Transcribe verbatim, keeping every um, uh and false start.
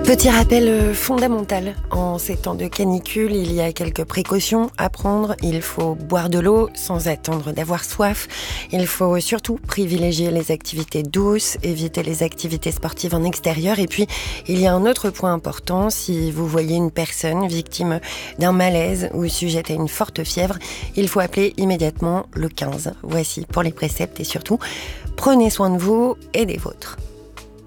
Petit rappel fondamental, en ces temps de canicule, il y a quelques précautions à prendre. Il faut boire de l'eau sans attendre d'avoir soif. Il faut surtout privilégier les activités douces, éviter les activités sportives en extérieur. Et puis, il y a un autre point important, si vous voyez une personne victime d'un malaise ou sujette à une forte fièvre, il faut appeler immédiatement le quinze. Voici pour les préceptes et surtout, prenez soin de vous et des vôtres.